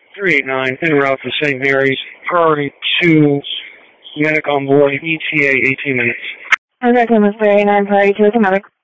389, en route to St. Mary's, priority 2, medic on board, ETA 18 minutes. Okay, Plymouth 389, priority 2, medic.